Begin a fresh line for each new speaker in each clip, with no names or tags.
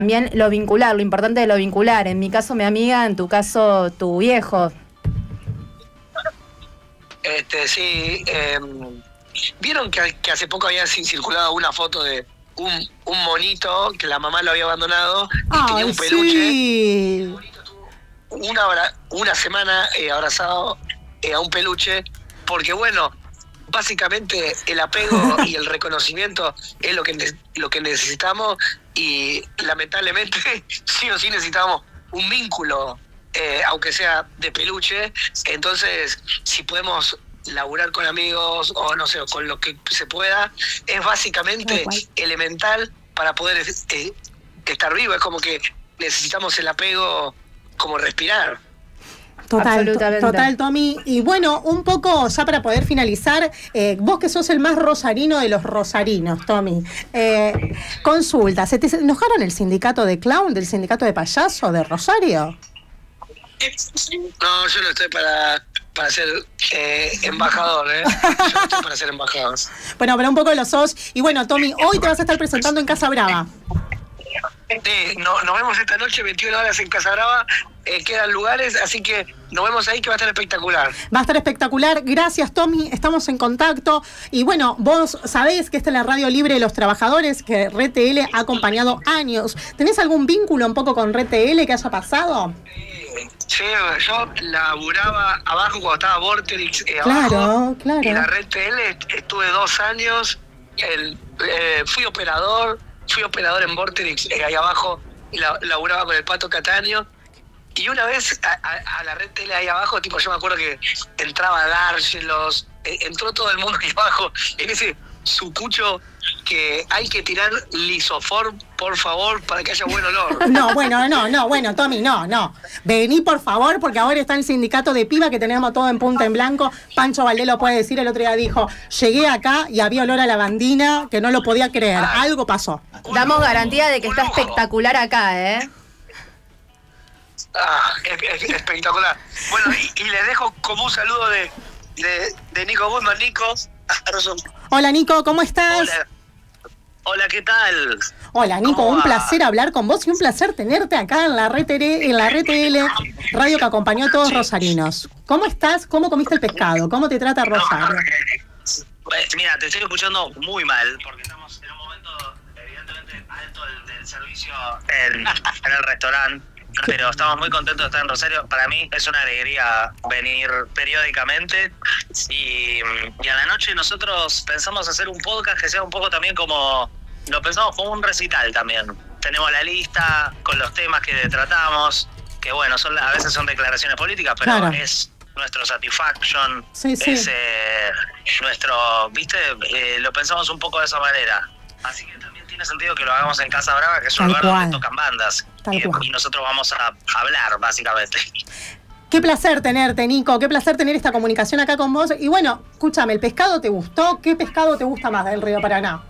también lo vincular, lo importante de lo vincular. En mi caso, mi amiga, en tu caso, tu viejo.
Sí, vieron que hace poco había circulado una foto de un monito que la mamá lo había abandonado y tenía un peluche.
Sí.
El monito tuvo una semana abrazado a un peluche, porque bueno, básicamente el apego y el reconocimiento es lo que necesitamos, y lamentablemente sí o sí necesitamos un vínculo, aunque sea de peluche. Entonces, si podemos laburar con amigos o no sé, con lo que se pueda, es básicamente elemental para poder estar vivo. Es como que necesitamos el apego como respirar.
Total, Tommy. Y bueno, un poco ya para poder finalizar, vos que sos el más rosarino de los rosarinos, Tommy, consulta, ¿se te enojaron el sindicato de clown, del sindicato de payaso de Rosario?
No, yo no estoy para ser embajador, Yo no estoy para ser embajador.
Bueno, pero un poco lo sos. Y bueno, Tommy, hoy te vas a estar presentando en Casa Brava.
Sí, nos vemos esta noche, 21 horas en Casa Brava. Quedan lugares, así que nos vemos ahí, que va a estar espectacular.
Va a estar espectacular. Gracias, Tommy. Estamos en contacto. Y bueno, vos sabés que esta es la Radio Libre de los Trabajadores, que RTL ha acompañado años. ¿Tenés algún vínculo un poco con RTL que haya pasado?
Sí, yo laburaba abajo cuando estaba Vorterix,
Claro.
En la RTL estuve 2 años. Fui operador en Vorterix, ahí abajo, y laburaba con el Pato Cataño. Y una vez a la RTL ahí abajo, tipo, yo me acuerdo que entraba Dárgelos, entró todo el mundo ahí abajo, en ese sucucho que hay que tirar lisoform, por favor, para que haya buen olor.
Bueno, Tommy, no. Vení, por favor, porque ahora está el sindicato de piba que tenemos todo en punta en blanco. Pancho Valdés lo puede decir, el otro día dijo, llegué acá y había olor a lavandina, que no lo podía creer. Algo pasó.
Damos garantía de que está espectacular acá,
Es espectacular. Bueno, y les dejo como un saludo de Nico Goodman. Nico.
Hola, Nico, ¿cómo estás?
Hola, ¿qué tal?
Hola, Nico, un placer hablar con vos y un placer tenerte acá en la RTL, radio que acompañó a todos rosarinos. ¿Cómo estás? ¿Cómo comiste el pescado? ¿Cómo te trata Rosario?
Mira, te estoy escuchando muy mal, porque estamos en un momento evidentemente alto del servicio en el restaurante, pero estamos muy contentos de estar en Rosario. Para mí es una alegría venir periódicamente, y a la noche nosotros pensamos hacer un podcast que sea un poco también como, lo pensamos como un recital también. Tenemos la lista con los temas que tratamos, que bueno, a veces son declaraciones políticas, pero claro, es nuestro satisfaction,
sí.
Es nuestro, ¿viste? Lo pensamos un poco de esa manera. Así que también tiene sentido que lo hagamos en Casa Brava, que es un lugar donde tocan bandas, y nosotros vamos a hablar, básicamente.
Qué placer tenerte, Nico, qué placer tener esta comunicación acá con vos. Y bueno, escúchame, ¿el pescado te gustó? ¿Qué pescado te gusta más del Río Paraná?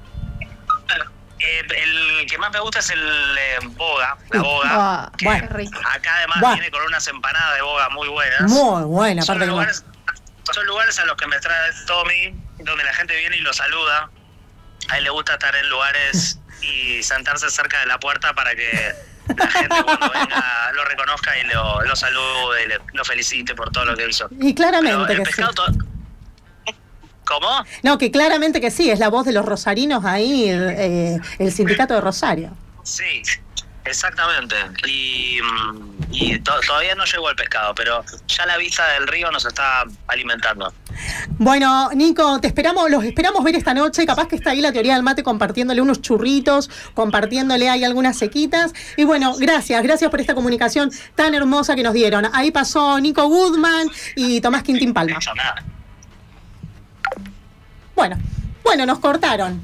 El que más me gusta es el boga, la boga.
Bueno,
acá además viene con unas empanadas de boga muy buenas.
Muy buena,
son lugares a los que me trae Tommy, donde la gente viene y lo saluda. A él le gusta estar en lugares y sentarse cerca de la puerta para que la gente cuando venga lo reconozca y lo salude y lo felicite por todo lo que hizo.
Y claramente que sí.
¿Cómo?
No, que claramente que sí, es la voz de los rosarinos ahí, el sindicato de Rosario.
Sí, exactamente. Y todavía no llegó el pescado, pero ya la vista del río nos está alimentando.
Bueno, Nico, los esperamos ver esta noche. Capaz que está ahí la teoría del mate compartiéndole unos churritos, compartiéndole ahí algunas sequitas. Y bueno, gracias por esta comunicación tan hermosa que nos dieron. Ahí pasó Nico Goodman y Tomás Quintín Palma. Bueno, nos cortaron.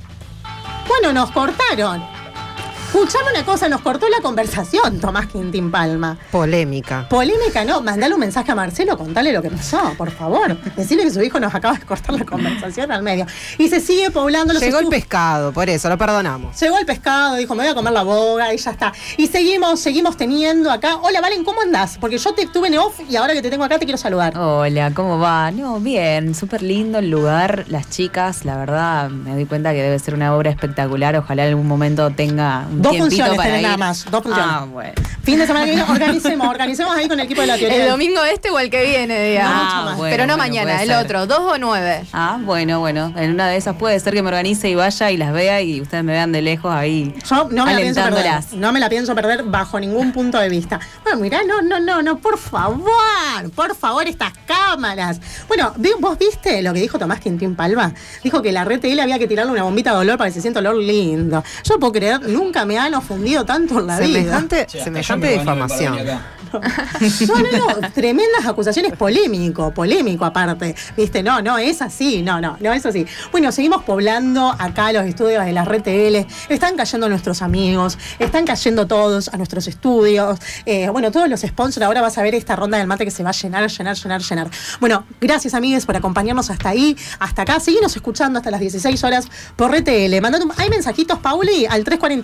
Escuchame una cosa, nos cortó la conversación Tomás Quintín Palma.
Polémica
no, mandale un mensaje a Marcelo, contale lo que pasó, por favor. Decirle que su hijo nos acaba de cortar la conversación al medio. Y se sigue poblando los
Llegó el pescado, por eso, lo perdonamos.
Llegó el pescado, dijo, me voy a comer la boga y ya está. Y seguimos teniendo acá. Hola, Valen, ¿cómo andás? Porque yo te estuve en off y ahora que te tengo acá te quiero saludar.
Hola, ¿cómo va? No, bien, súper lindo el lugar, las chicas, la verdad, me doy cuenta que debe ser una obra espectacular. Ojalá en algún momento tenga
2
tiempito
funciones
para
tenés
ir.
nada más, 2 funciones.
Ah, bueno.
Fin de semana que viene organicemos ahí con el equipo de la teoría.
El domingo este o el que viene, digamos.
No, mucho más.
bueno,
Pero no
bueno,
mañana,
puede
el
ser.
otro, 2 o 9.
Ah, bueno. En una de esas puede ser que me organice y vaya y las vea y ustedes me vean de lejos ahí.
Yo no me la pienso perder.
alentándolas.
No me la pienso perder bajo ningún punto de vista. Bueno, mirá, no, por favor, estas cámaras. Bueno, ¿vos viste lo que dijo Tomás Quintín Palma? Dijo que la RTL había que tirarle una bombita de olor para que se sienta olor lindo. Yo no puedo creer, nunca me han ofendido tanto en la vida.
Semejante difamación.
No, tremendas acusaciones, polémico aparte. ¿Viste? No, es así, no es así. Bueno, seguimos poblando acá los estudios de la RTL, están cayendo nuestros amigos, están cayendo todos a nuestros estudios, bueno, todos los sponsors, ahora vas a ver esta ronda del mate que se va a llenar. Bueno, gracias amigues por acompañarnos hasta ahí, hasta acá, seguinos escuchando hasta las 16 horas por RTL. ¿Hay mensajitos, Pauli, al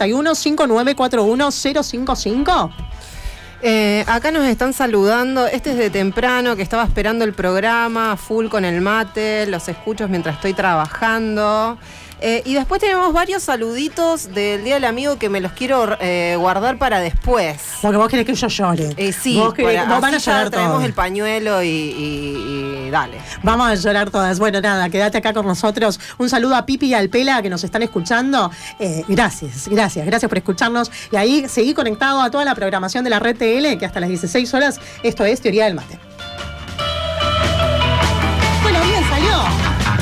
341-5941-055?
Acá nos están saludando. Este es de temprano, que estaba esperando el programa, full con el mate, los escucho mientras estoy trabajando. Y después tenemos varios saluditos del Día del Amigo que me los quiero guardar para después.
Porque vos querés que yo llore.
Sí,
vos van a
así ya
llorar
traemos
todos.
el pañuelo y dale.
Vamos a llorar todas. Bueno, nada, quédate acá con nosotros. Un saludo a Pipi y al Pela que nos están escuchando. Gracias por escucharnos. Y ahí seguí conectado a toda la programación de la RTL, que hasta las 16 horas esto es Teoría del Mate.